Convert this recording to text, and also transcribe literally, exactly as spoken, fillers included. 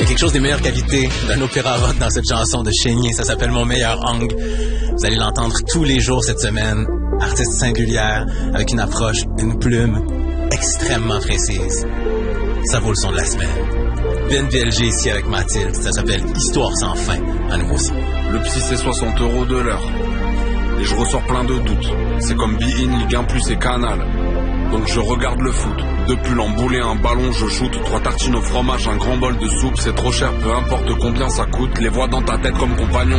quelque chose des meilleures qualités d'un opéra rock dans cette chanson de Chénier. Ça s'appelle Mon meilleur angle. Vous allez l'entendre tous les jours cette semaine. Artiste singulière, avec une approche, une plume extrêmement précise. Ça vaut le son de la semaine. Ben V L G ici avec Mathilde. Ça s'appelle Histoire sans fin, un nouveau son. Le psy c'est soixante euros de l'heure. Et je ressors plein de doutes. C'est comme Be-In, Ligue un plus et Canal. Donc je regarde le foot. Deux pulls emboulés, un ballon, je shoot. Trois tartines au fromage, un grand bol de soupe. C'est trop cher, peu importe combien ça coûte. Les voix dans ta tête comme compagnon